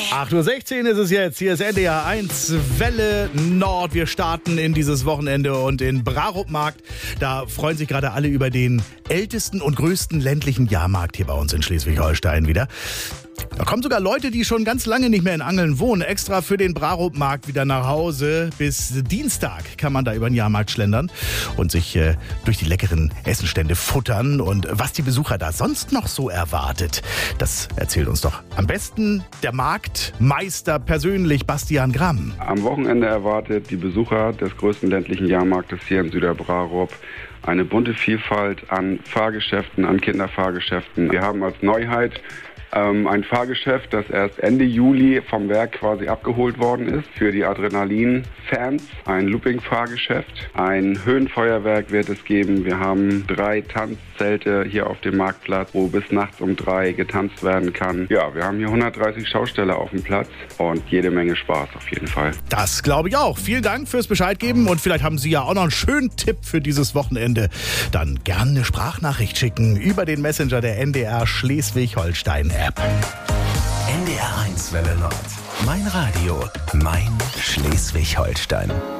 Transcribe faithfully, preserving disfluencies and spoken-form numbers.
acht Uhr sechzehn ist es jetzt. Hier ist N D R eins Welle Nord. Wir starten in dieses Wochenende und in Brarupmarkt. Da freuen sich gerade alle über den ältesten und größten ländlichen Jahrmarkt hier bei uns in Schleswig-Holstein wieder. Da kommen sogar Leute, die schon ganz lange nicht mehr in Angeln wohnen, extra für den Brarupmarkt wieder nach Hause. Bis Dienstag kann man da über den Jahrmarkt schlendern und sich äh, durch die leckeren Essenstände futtern. Und was die Besucher da sonst noch so erwartet, das erzählt uns doch am besten der Marktmeister persönlich, Bastian Gramm. Am Wochenende erwartet die Besucher des größten ländlichen Jahrmarktes hier in Süderbrarup eine bunte Vielfalt an Fahrgeschäften, an Kinderfahrgeschäften. Wir haben als Neuheit Ähm, ein Fahrgeschäft, das erst Ende Juli vom Werk quasi abgeholt worden ist für die Adrenalin-Fans. Ein Looping-Fahrgeschäft, ein Höhenfeuerwerk wird es geben. Wir haben drei Tanzzelte hier auf dem Marktplatz, wo bis nachts um drei getanzt werden kann. Ja, wir haben hier hundertdreißig Schausteller auf dem Platz und jede Menge Spaß auf jeden Fall. Das glaube ich auch. Vielen Dank fürs Bescheid geben und vielleicht haben Sie ja auch noch einen schönen Tipp für dieses Wochenende. Dann gerne eine Sprachnachricht schicken über den Messenger der N D R Schleswig-Holstein App. N D R eins Welle Nord. Mein Radio, mein Schleswig-Holstein.